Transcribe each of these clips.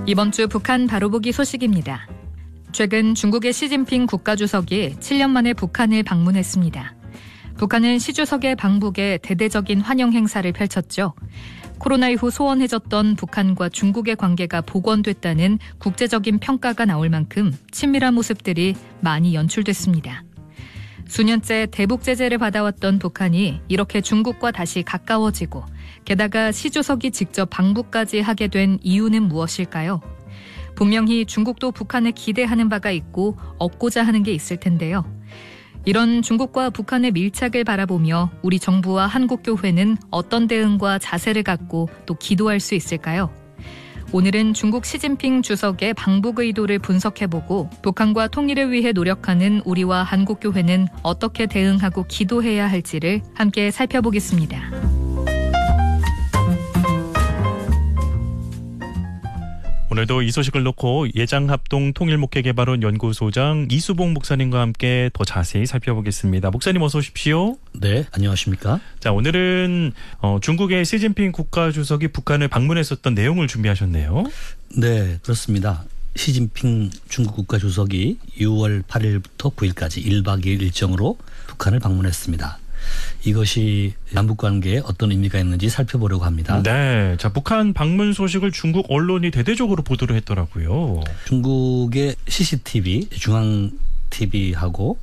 이번 주 북한 바로보기 소식입니다. 최근 중국의 시진핑 국가주석이 7년 만에 북한을 방문했습니다. 북한은 시 주석의 방북에 대대적인 환영 행사를 펼쳤죠. 코로나 이후 소원해졌던 북한과 중국의 관계가 복원됐다는 국제적인 평가가 나올 만큼 친밀한 모습들이 많이 연출됐습니다. 수년째 대북 제재를 받아왔던 북한이 이렇게 중국과 다시 가까워지고 게다가 시 주석이 직접 방북까지 하게 된 이유는 무엇일까요? 분명히 중국도 북한에 기대하는 바가 있고 얻고자 하는 게 있을 텐데요. 이런 중국과 북한의 밀착을 바라보며 우리 정부와 한국교회는 어떤 대응과 자세를 갖고 또 기도할 수 있을까요? 오늘은 중국 시진핑 주석의 방북 의도를 분석해보고 북한과 통일을 위해 노력하는 우리와 한국교회는 어떻게 대응하고 기도해야 할지를 함께 살펴보겠습니다. 오늘도 이 소식을 놓고 예장합동 통일목회개발원 연구소장 이수봉 목사님과 함께 더 자세히 살펴보겠습니다. 목사님 어서 오십시오. 네, 안녕하십니까? 자, 오늘은 중국의 시진핑 국가주석이 북한을 방문했었던 내용을 준비하셨네요. 네, 그렇습니다. 시진핑 중국 국가주석이 6월 8일부터 9일까지 1박 2일 일정으로 북한을 방문했습니다. 이것이 남북관계에 어떤 의미가 있는지 살펴보려고 합니다. 네, 자 북한 방문 소식을 중국 언론이 대대적으로 보도를 했더라고요. 중국의 CCTV, 중앙TV하고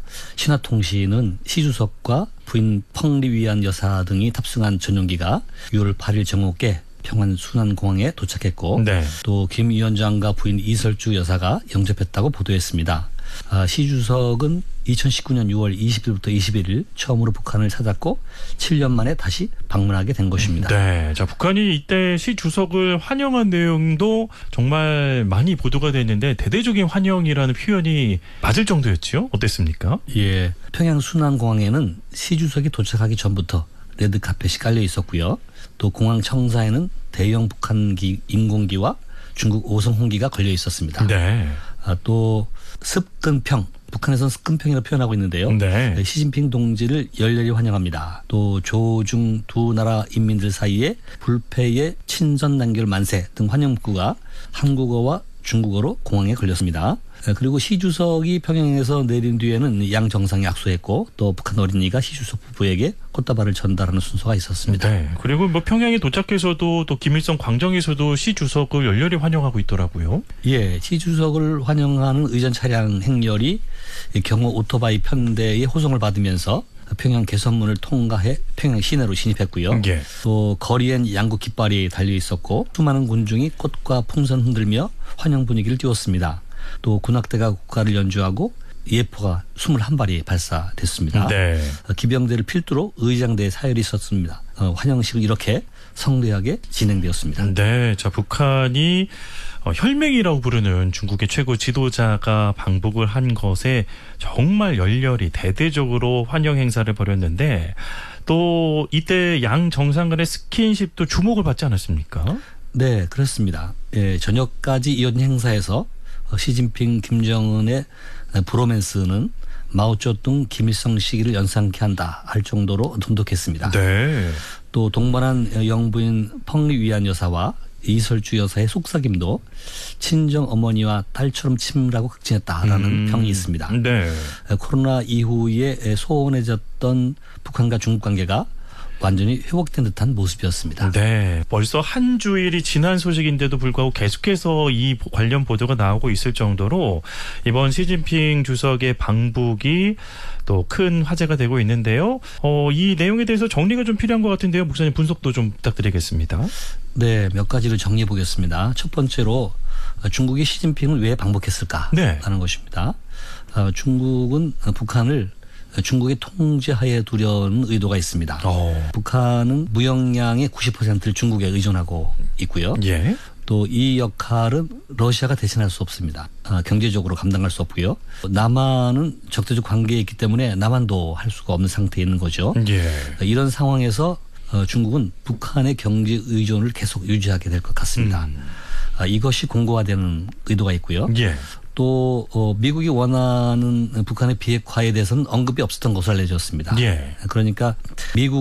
신화통신은 시 주석과 부인 펑리위안 여사 등이 탑승한 전용기가 6월 8일 정오께 평안 순안공항에 도착했고 네. 또 김 위원장과 부인 이설주 여사가 영접했다고 보도했습니다. 시 주석은 2019년 6월 20일부터 21일 처음으로 북한을 찾았고 7년 만에 다시 방문하게 된 것입니다. 네, 자 북한이 이때 시 주석을 환영한 내용도 정말 많이 보도가 됐는데 대대적인 환영이라는 표현이 맞을 정도였지요? 어땠습니까? 예, 평양 순안공항에는 시 주석이 도착하기 전부터 레드 카펫이 깔려 있었고요. 또 공항 청사에는 대형 북한기 인공기와 중국 5성 홍기가 걸려 있었습니다. 네. 또 습근평, 북한에서는 습근평이라고 표현하고 있는데요. 네. 시진핑 동지를 열렬히 환영합니다. 또 조중 두 나라 인민들 사이에 불패의 친선 단결 만세 등 환영 문구가 한국어와 중국어로 공항에 걸렸습니다. 그리고 시 주석이 평양에서 내린 뒤에는 양 정상이 악수했고 또 북한 어린이가 시 주석 부부에게 꽃다발을 전달하는 순서가 있었습니다. 네. 그리고 뭐 평양에 도착해서도 또 김일성 광장에서도 시 주석을 열렬히 환영하고 있더라고요. 예, 시 주석을 환영하는 의전 차량 행렬이 경호 오토바이 편대의 호송을 받으면서 평양 개선문을 통과해 평양 시내로 진입했고요. 예. 또 거리엔 양국 깃발이 달려 있었고 수많은 군중이 꽃과 풍선 흔들며 환영 분위기를 띄웠습니다. 또 군악대가 국가를 연주하고 예포가 21발이 발사됐습니다. 네. 기병대를 필두로 의장대에 사열이 있었습니다. 환영식은 이렇게 성대하게 진행되었습니다. 네, 자 북한이 혈맹이라고 부르는 중국의 최고 지도자가 방북을 한 것에 정말 열렬히 대대적으로 환영 행사를 벌였는데 또 이때 양 정상 간의 스킨십도 주목을 받지 않았습니까? 네, 그렇습니다. 예, 저녁까지 이어진 행사에서 시진핑, 김정은의 브로맨스는 마오쩌둥, 김일성 시기를 연상케 한다 할 정도로 돈독했습니다. 네. 또 동반한 영부인 펑리위안 여사와 이설주 여사의 속삭임도 친정 어머니와 딸처럼 친밀하고 극진했다라는 평이 있습니다. 네. 코로나 이후에 소원해졌던 북한과 중국 관계가 완전히 회복된 듯한 모습이었습니다. 네, 벌써 한 주일이 지난 소식인데도 불구하고 계속해서 이 관련 보도가 나오고 있을 정도로 이번 시진핑 주석의 방북이 또 큰 화제가 되고 있는데요. 이 내용에 대해서 정리가 좀 필요한 것 같은데요. 목사님 분석도 좀 부탁드리겠습니다. 네, 몇 가지를 정리해 보겠습니다. 첫 번째로 중국이 시진핑을 왜 방북했을까 하는 것입니다. 중국은 북한을 중국의 통제하에 두려는 의도가 있습니다. 북한은 무역량의 90%를 중국에 의존하고 있고요. 예. 또 이 역할은 러시아가 대신할 수 없습니다. 경제적으로 감당할 수 없고요. 남한은 적대적 관계에 있기 때문에 남한도 할 수가 없는 상태에 있는 거죠. 예. 이런 상황에서 중국은 북한의 경제 의존을 계속 유지하게 될 것 같습니다. 이것이 공고화되는 의도가 있고요. 예. 또 미국이 원하는 북한의 비핵화에 대해서는 언급이 없었던 것으로 알려졌습니다. 예. 그러니까 미국